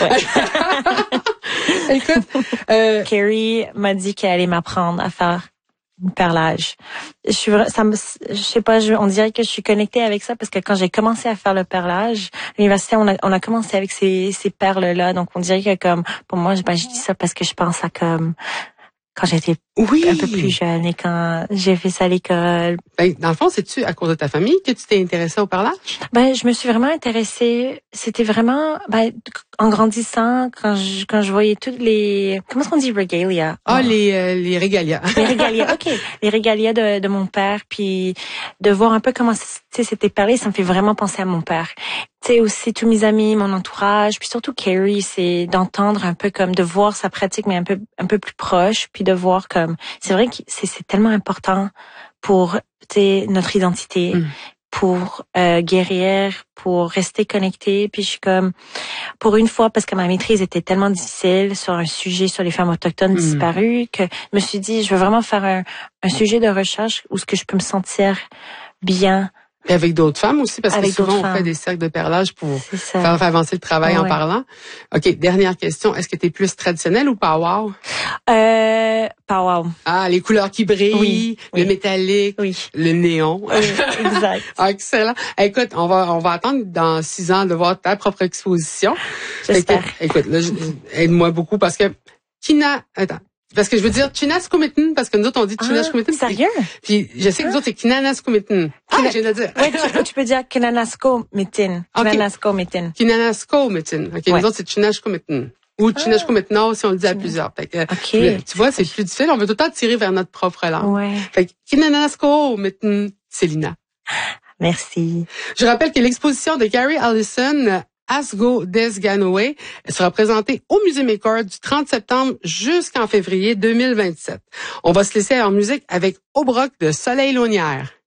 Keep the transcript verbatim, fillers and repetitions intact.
Ouais. Écoute, euh... Carrie m'a dit qu'elle allait m'apprendre à faire du perlage. Je suis, ça me, je sais pas, je, on dirait que je suis connectée avec ça parce que quand j'ai commencé à faire le perlage, à l'université, on a, on a commencé avec ces, ces perles-là. Donc, on dirait que comme, pour moi, ben, je dis ça parce que je pense à comme, quand j'étais oui. un peu plus jeune et quand j'ai fait ça à l'école. Ben, dans le fond, c'est-tu à cause de ta famille que tu t'es intéressée au perlage? Ben, je me suis vraiment intéressée. C'était vraiment, ben, en grandissant, quand je, quand je voyais toutes les, comment est-ce qu'on dit regalia? Ah, oh. les, euh, les régalias. Les régalias, ok. Les régalias de, de mon père, puis de voir un peu comment, tu sais, c'était parlé, ça me fait vraiment penser à mon père. Tu sais, aussi tous mes amis, mon entourage, puis surtout Carrie, c'est d'entendre un peu comme, de voir sa pratique, mais un peu, un peu plus proche, puis de voir comme, c'est vrai que c'est, c'est tellement important pour, tu sais, notre identité. Mm. Pour euh, guérir, pour rester connecté. Puis je suis comme, pour une fois, parce que ma maîtrise était tellement difficile sur un sujet sur les femmes autochtones mmh. disparues, que je me suis dit, je veux vraiment faire un, un sujet de recherche où ce que je peux me sentir bien. Et avec d'autres femmes aussi, parce avec que souvent on femmes. fait des cercles de perlage pour faire avancer le travail ouais. en parlant. OK, dernière question. Est-ce que tu es plus traditionnelle ou pow-wow? Euh, pow-wow. Ah, les couleurs qui brillent, oui, le oui. métallique, oui. le néon. Oui, exact. Excellent. Écoute, on va on va attendre dans six ans de voir ta propre exposition. J'espère. Écoute, là, aide-moi beaucoup parce que Kina... Attends. Parce que je veux dire Chinaskumitin, parce que nous autres, on dit Chinaskumitin. Ah, sérieux? Puis, je sais que nous autres, c'est Kinanaskumitin. Ah, je viens de le dire. Oui, tu, tu peux dire Kinanaskomitin. Kinanaskomitin. Kinanaskomitin. OK, ouais. Nous autres, c'est Chinaskumitin. Ou ah. Chinaskumitno, si on le dit à plusieurs. Fait que, okay. Tu vois, c'est plus difficile. On veut tout le temps tirer vers notre propre langue. Ouais. Fait que Kinanaskomitin, Célina. Merci. Je rappelle que l'exposition de Gary Allison, Asgo Des Ganoway, sera présentée au Musée Maker du trente septembre jusqu'en février deux mille vingt-sept. On va se laisser en musique avec Au Broc de Soleil Launière.